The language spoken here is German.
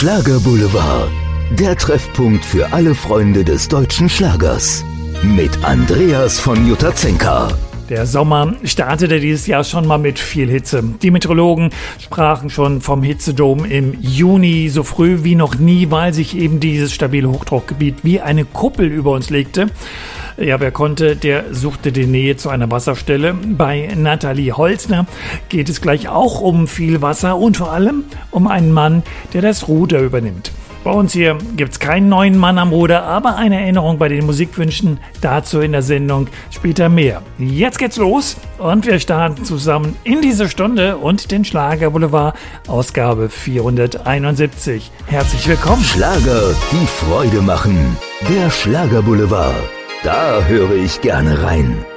Schlagerboulevard, der Treffpunkt für alle Freunde des deutschen Schlagers. Mit Andreas von Jutazenka. Der Sommer startete dieses Jahr schon mal mit viel Hitze. Die Meteorologen sprachen schon vom Hitzedom im Juni, so früh wie noch nie, weil sich eben dieses stabile Hochdruckgebiet wie eine Kuppel über uns legte. Ja, wer konnte, der suchte die Nähe zu einer Wasserstelle. Bei Nathalie Holzner geht es gleich auch um viel Wasser und vor allem um einen Mann, der das Ruder übernimmt. Bei uns hier gibt's keinen neuen Mann am Ruder, aber eine Erinnerung bei den Musikwünschen, dazu in der Sendung später mehr. Jetzt geht's los und wir starten zusammen in diese Stunde und den Schlagerboulevard, Ausgabe 471. Herzlich willkommen. Schlager, die Freude machen. Der Schlagerboulevard. Da höre ich gerne rein.